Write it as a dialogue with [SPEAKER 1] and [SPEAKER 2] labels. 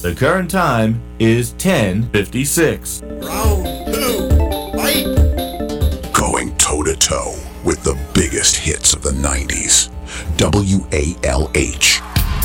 [SPEAKER 1] The current time is 10:56.
[SPEAKER 2] Round 2, fight!
[SPEAKER 3] Going toe-to-toe with the biggest hits of the 90s. WALH